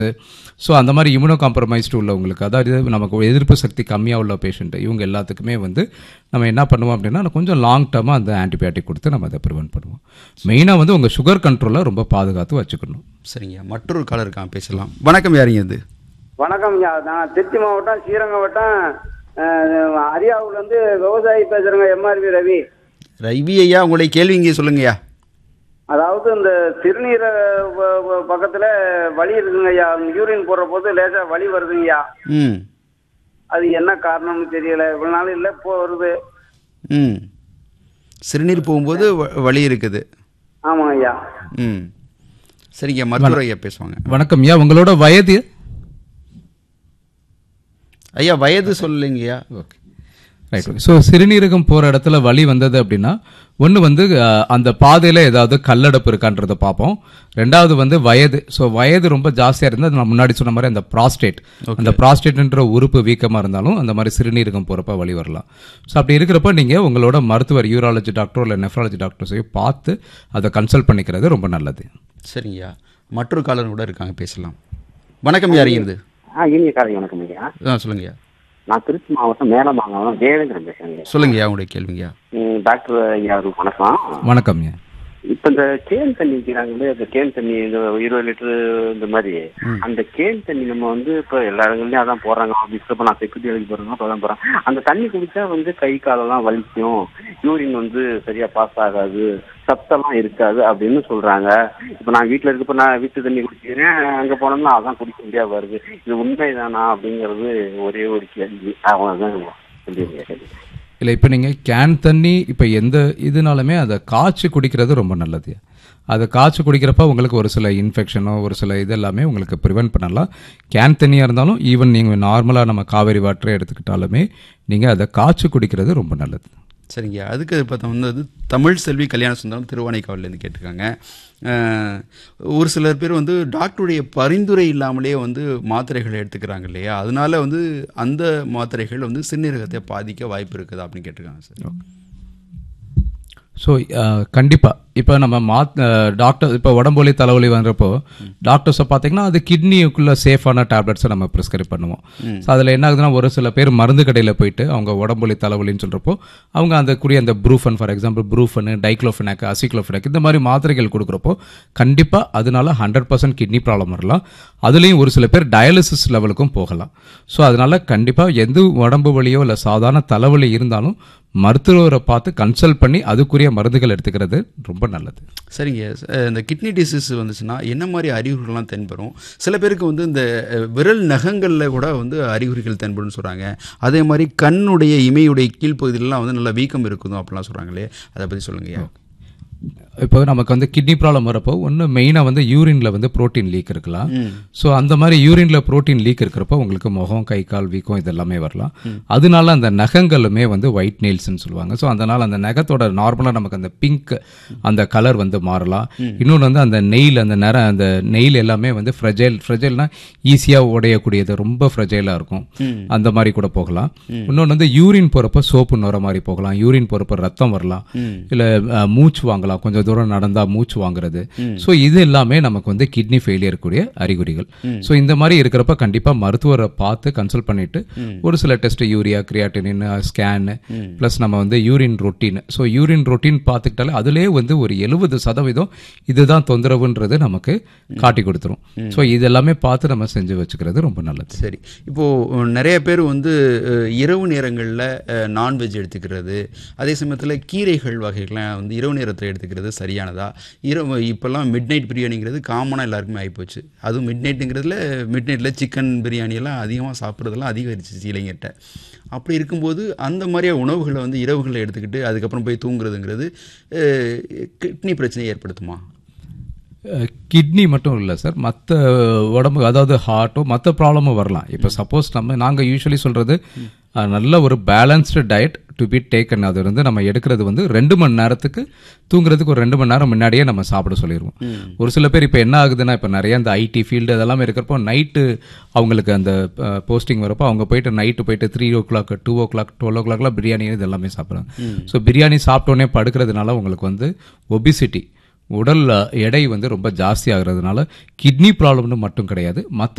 So அந்த மாதிரி immuno compromised உள்ளவங்களுக்கு, அதாவது நமக்கு எதிர்ப்பு சக்தி கம்மியாக உள்ள பேஷண்ட், இவங்க எல்லாத்துக்குமே வந்து நம்ம என்ன பண்ணுவோம் அப்படின்னா கொஞ்சம் லாங் டர்மாக அந்த ஆன்டிபயோட்டிக் கொடுத்து நம்ம அதை ப்ரிவென்ட் பண்ணுவோம். மெயினாக வந்து உங்கள் சுகர் கண்ட்ரோலை ரொம்ப பாதுகாத்து வச்சுக்கணும். சரிங்க, மற்றொரு காலர் இருக்கான், பேசலாம். வணக்கம், யாருங்க இது? வணக்கம், நான் திருச்சி மாவட்டம் ஸ்ரீரங்கம் வட்டம் அரியாவூர்லேருந்து விவசாயி பேசுகிறேங்க. எம்ஆர்வி ரவி. ரவி ஐயா, உங்களுடைய கேள்வி இங்கே சொல்லுங்கய்யா. அதாவது இந்த சிறுநீர பக்கத்தில் வலி இருக்குங்க ஐயா. யூரின் போடுற போது லேசாக வலி வருதுங்கய்யா. அது என்ன காரணம்னு தெரியல, இவ்வளோ நாள் இல்லை, இப்போ வருது. சிறுநீர் போகும்போது வலி இருக்குது. ஆமாங்க ஐயா. சரிங்க, மருத்துவர் ஐயா பேசுவாங்க. வணக்கம் ஐயா, உங்களோட வயது? ஐயா வயது சொல்லலைங்கய்யா. Okay, right. ஸோ சிறுநீரகம் போகிற இடத்துல வலி வந்தது அப்படின்னா ஒன்று வந்து அந்த பாதையில் ஏதாவது கல்லடப்பு இருக்கான்றதை பார்ப்போம். ரெண்டாவது வந்து வயது. ஸோ வயது ரொம்ப ஜாஸ்தியாக இருந்தால் நான் முன்னாடி சொன்ன மாதிரி அந்த ப்ராஸ்டேட், அந்த ப்ராஸ்டேட்ன்ற உறுப்பு வீக்கமாக இருந்தாலும் அந்த மாதிரி சிறுநீரகம் போகிறப்ப வலி வரலாம். ஸோ அப்படி இருக்கிறப்ப நீங்கள் உங்களோட மருத்துவர், யூராலஜி டாக்டரோ இல்லை நெஃப்ராலஜி டாக்டர்ஸையும் பார்த்து அதை கன்சல்ட் பண்ணிக்கிறது ரொம்ப நல்லது. சரிங்கய்யா, மற்றொரு காலர் கூட இருக்காங்க, பேசலாம். வணக்கம், யாருங்க? இனிய காலை வணக்கம் ஐயா. சொல்லுங்கய்யா. நான் திருச்சி மாவட்டம் மேலமாங்கம் தேவேந்திரன் பேசுறேன். சொல்லுங்கய்யா, உங்களுடைய கேள்விங்கய்யா. டாக்டர் ஐயா வணக்கம். வணக்கம். இப்ப இந்த கேன் தண்ணி விற்கிறாங்களே, அந்த கேன் தண்ணி 20 லிட்டரு இந்த மாதிரி, அந்த கேன் தண்ணி நம்ம வந்து இப்ப எல்லா இடங்கள்லயும் அதான் போடுறாங்க. ஆபீஸ்ல இப்ப நான் செக்யூரிட்டி வேலைக்கு போறேன்னா அப்பதான் போறேன். அந்த தண்ணி குடிச்சா வந்து கை காலெல்லாம் வலிக்கும், யூரின் வந்து சரியா பாஸ் ஆகாது, சத்தெல்லாம் இருக்காது அப்படின்னு சொல்றாங்க. இப்ப நான் வீட்டுல இருக்கப்ப நான் வீட்டு தண்ணி குடிக்கிறேன், அங்க போனோம்னா அதான் குடிக்க முடியாது வருது. இது உண்மைதானா அப்படிங்கிறது ஒரே ஒரு கேள்வி. அவங்கதான் இல்லை, இப்போ நீங்கள் கேன் தண்ணி இப்போ எந்த இதுனாலுமே அதை காய்ச்சி குடிக்கிறது ரொம்ப நல்லது. அதை காய்ச்சி குடிக்கிறப்ப உங்களுக்கு ஒரு சில இன்ஃபெக்ஷனோ ஒரு சில இதெல்லாமே உங்களுக்கு ப்ரிவென்ட் பண்ணலாம். கேன் தண்ணியாக இருந்தாலும் ஈவன் நீங்கள் நார்மலாக நம்ம காவேரி வாட்டரை எடுத்துக்கிட்டாலுமே நீங்கள் அதை காய்ச்சி குடிக்கிறது ரொம்ப நல்லது. சரிங்க, அதுக்கு பார்த்தா வந்து தமிழ் செல்வி கல்யாண சுந்தரம் திருவானைக்காவிலேருந்து கேட்டிருக்காங்க. ஒரு சிலர் பேர் வந்து டாக்டருடைய பரிந்துரை இல்லாமலே வந்து மாத்திரைகளை எடுத்துக்கிறாங்க இல்லையா, அதனால வந்து அந்த மாத்திரைகள் வந்து சிறுநீரகத்தை பாதிக்க வாய்ப்பு இருக்குதா அப்படின்னு கேட்டிருக்காங்க சார். ஸோ கண்டிப்பாக இப்போ நம்ம டாக்டர் இப்போ உடம்புலி தலைவலி வர்றப்போ டாக்டர்ஸை பார்த்தீங்கன்னா அது கிட்னிக்குள்ளே சேஃபான டேப்லெட்ஸை நம்ம ப்ரிஸ்கிரைப் பண்ணுவோம். ஸோ அதில் என்ன ஆகுதுன்னா ஒரு சில பேர் மருந்து கடையில் போயிட்டு அவங்க உடம்புலி தலைவலின்னு சொல்கிறப்போ அவங்க அந்த ப்ரூஃபன், ஃபார் எக்ஸாம்பிள் ப்ரூஃபனு, டைக்ளோஃபெனாக், அசிக்ளோஃபெனாக் இந்த மாதிரி மாத்திரைகள் கொடுக்குறப்போ கண்டிப்பாக அதனால 100% கிட்னி ப்ராப்ளம் வரலாம். அதுலேயும் ஒரு சில பேர் டயாலிசிஸ் லெவலுக்கும் போகலாம். ஸோ அதனால கண்டிப்பாக எந்த உடம்பு வலியோ இல்லை சாதாரண தலைவலி இருந்தாலும் மருத்துவரை பார்த்து கன்சல்ட் பண்ணி அதுக்குரிய மருந்துகள் எடுத்துக்கிறது ரொம்ப நல்லது. சரிங்க, இந்த கிட்னி டிசீஸ் வந்துச்சுன்னா என்ன மாதிரி அறிகுறிகள்லாம் தென்படும்? சில பேருக்கு வந்து இந்த விரல் நகங்களில் கூட வந்து அறிகுறிகள் தென்படும்னு சொல்கிறாங்க. அதே மாதிரி கண்ணுடைய இமையுடைய கீழ்ப்பகுதியிலலாம் வந்து நல்லா வீக்கம் இருக்குதும் அப்படிலாம் சொல்கிறாங்களே, அதை பற்றி சொல்லுங்கய்யா. இப்போ நமக்கு வந்து கிட்னி ப்ராப்ளம் வரப்போ ஒன்று மெயினாக வந்து யூரின்ல வந்து புரோட்டீன் லீக் இருக்கலாம். ஸோ அந்த மாதிரி யூரின்ல புரோட்டீன் லீக் இருக்கிறப்போ உங்களுக்கு முகம், கை, கால் வீக்கம் இதெல்லாமே வரலாம். அதனால அந்த நகங்களுமே வந்து ஒயிட் நெயில்ஸ்ன்னு சொல்லுவாங்க. ஸோ அதனால அந்த நகத்தோட நார்மலாக நமக்கு அந்த பிங்க் அந்த கலர் வந்து மாறலாம். இன்னொன்று வந்து அந்த நெயில், அந்த நெயில் எல்லாமே வந்து ஃப்ரெஜைல்னா ஈஸியாக உடையக்கூடியது, ரொம்ப ஃப்ரெஜைலாக இருக்கும், அந்த மாதிரி கூட போகலாம். இன்னொன்று வந்து யூரின் போகிறப்ப சோப்பு நுர மாதிரி போகலாம், யூரின் போகிறப்ப ரத்தம் வரலாம், இல்லை மூச்சு வாங்கலாம், கொஞ்சம் தூரம் நடந்தா மூச்சு வாங்குறது. ஸோ இது எல்லாமே நமக்கு வந்து கிட்னி ஃபெயிலியர் கூடிய அறிகுறிகள். ஸோ இந்த மாதிரி இருக்கிறப்ப கண்டிப்பா மருத்துவரை பார்த்து கன்சல்ட் பண்ணிட்டு ஒரு சில test, urea, creatinine, scan, plus நம்ம வந்து urine routine. So urine routine பார்த்துக்கிட்டாலே அதுலேயே வந்து ஒரு 70% இதுதான் தொந்தரவுன்றது நமக்கு காட்டி கொடுத்துரும். ஸோ இது எல்லாமே பார்த்து நம்ம செஞ்சு வச்சுக்கிறது ரொம்ப நல்லது. சரி, இப்போ நிறைய பேர் வந்து இரவு நேரங்களில் நான்வெஜ் எடுத்துக்கிறது, அதே சமயத்தில் கீரைகள் வகைகள்லாம் வந்து இரவு நேரத்தில் எடுத்துக்கிறது சரியானதா? இப்போல்லாம் மிட் நைட் பிரியாணிங்கிறது காமனாக எல்லாருக்குமே ஆகிப்போச்சு. அதுவும் மிட் நைட்டில் சிக்கன் பிரியாணியெல்லாம் அதிகமாக சாப்பிட்றதெல்லாம் அதிகரிச்சிச்சு இளைஞர்கிட்ட. அப்படி இருக்கும்போது அந்த மாதிரியான உணவுகளை வந்து இரவுகளில் எடுத்துக்கிட்டு அதுக்கப்புறம் போய் தூங்குறதுங்கிறது கிட்னி பிரச்சனையை ஏற்படுத்துமா? கிட்னி மட்டும் இல்லை சார், மற்ற உடம்பு, அதாவது ஹார்ட்டோ மற்ற ப்ராப்ளமும் வரலாம். இப்போ சப்போஸ் நாங்கள் யூஸ்வலி சொல்கிறது நல்ல ஒரு balanced diet to be taken. அது வந்து நம்ம எடுக்கிறது வந்து 2 மணி நேரத்துக்கு தூங்குறதுக்கு ஒரு 2 மணி நேரம் முன்னாடியே நம்ம சாப்பிட சொல்லிடுவோம். ஒரு சில பேர் இப்போ என்ன ஆகுதுன்னா, இப்போ நிறைய இந்த ஐடி ஃபீல்டு அதெல்லாமே இருக்கிறப்போ நைட்டு அவங்களுக்கு அந்த போஸ்டிங் வரப்போ அவங்க போயிட்டு நைட்டு போயிட்டு 3 o'clock 2 o'clock 12 o'clockலாம் பிரியாணி இது எல்லாமே சாப்பிட்றாங்க. ஸோ பிரியாணி சாப்பிட்டோன்னே படுக்கிறதுனால உங்களுக்கு வந்து ஒபிசிட்டி, உடல் எடை வந்து ரொம்ப ஜாஸ்தி ஆகுறதுனால கிட்னி ப்ராப்ளம்னு மட்டும் கிடையாது, மற்ற